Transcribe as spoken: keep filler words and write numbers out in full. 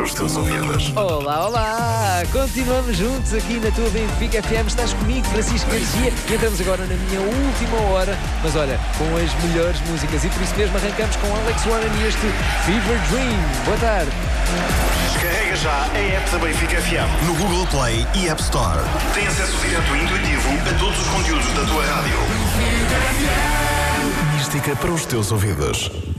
os teus ouvidos. Olá, olá! Continuamos juntos aqui na tua Benfica F M. Estás comigo, Francisco Garcia, e entramos agora na minha última hora, mas olha, com as melhores músicas, e por isso mesmo arrancamos com Alex Warren e este Fever Dream. Boa tarde! Descarrega já a app da Benfica F M no Google Play e App Store. Tem acesso direto e intuitivo a todos os conteúdos da tua rádio. Mística para os teus ouvidos.